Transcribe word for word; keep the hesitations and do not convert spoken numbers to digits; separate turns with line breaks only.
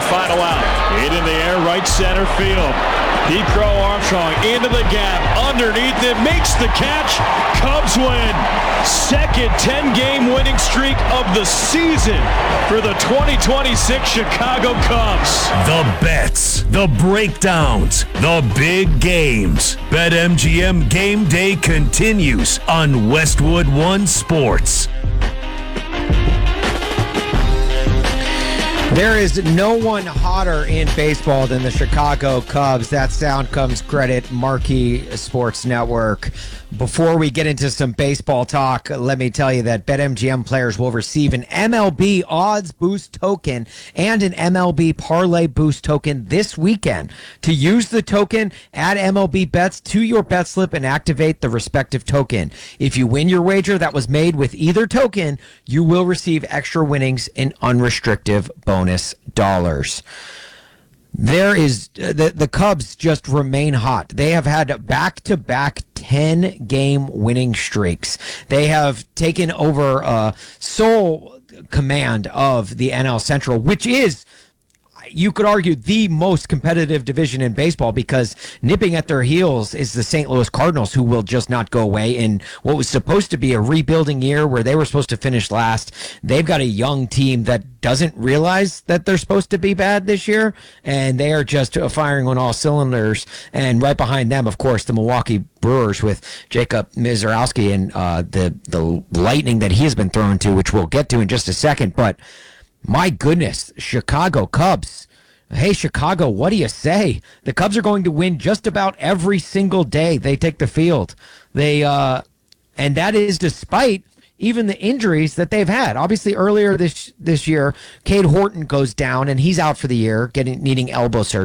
final out. Hit in the air, right center field. Pete Crow Armstrong into the gap, underneath it, makes the catch. Cubs win. Second ten-game winning streak of the season for the twenty twenty-six Chicago Cubs.
The bets, the breakdowns, the big games. BetMGM Game Day continues on Westwood One Sports.
There is no one hotter in baseball than the Chicago Cubs. That sound comes credit Marquee Sports Network. Before we get into some baseball talk, let me tell you that BetMGM players will receive an M L B odds boost token and an M L B parlay boost token this weekend. To use the token, add M L B bets to your bet slip and activate the respective token. If you win your wager that was made with either token, you will receive extra winnings in unrestricted bonus dollars. There is the the Cubs just remain hot. They have had back-to-back ten-game winning streaks. They have taken over uh, sole command of the N L Central, which is, you could argue, the most competitive division in baseball, because nipping at their heels is the Saint Louis Cardinals, who will just not go away in what was supposed to be a rebuilding year where they were supposed to finish last. They've got a young team that doesn't realize that they're supposed to be bad this year, and they are just firing on all cylinders. And right behind them, of course, the Milwaukee Brewers with Jacob Mizorowski and uh, the, the lightning that he has been thrown to, which we'll get to in just a second. But my goodness, Chicago Cubs. Hey, Chicago, what do you say? The Cubs are going to win just about every single day they take the field. They uh, and that is despite even the injuries that they've had. Obviously, earlier this this year, Cade Horton goes down, and he's out for the year, getting needing elbow surgery.